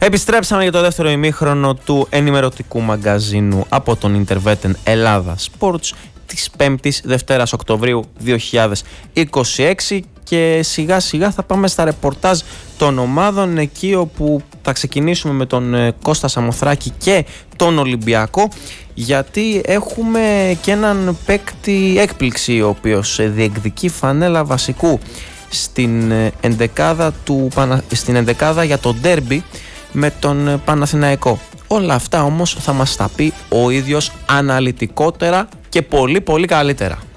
Επιστρέψαμε για το δεύτερο ημίχρονο του ενημερωτικού μαγκαζίνου από τον Intervetten Ελλάδα Sports της 5ης Δευτέρας Οκτωβρίου 2026 και σιγά σιγά θα πάμε στα ρεπορτάζ των ομάδων, εκεί όπου θα ξεκινήσουμε με τον Κώστα Σαμοθράκη και τον Ολυμπιακό, γιατί έχουμε και έναν παίκτη έκπληξη ο οποίος διεκδικεί φανέλα βασικού στην ενδεκάδα για το ντέρμπι με τον Παναθηναϊκό. Όλα αυτά όμως θα μας τα πει ο ίδιος αναλυτικότερα και πολύ πολύ καλύτερα.